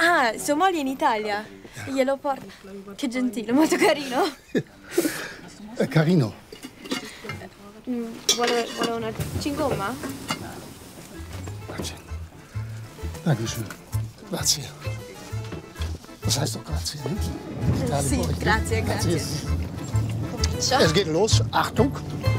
Ah, Somalia in Italia. Glielo porto. Che gentile, molto carino. Carino. Vuole una cingomma? Grazie. Dankeschön. Grazie. Das heißt doch grazie, ne? Sì, grazie, grazie. Es geht los. Achtung.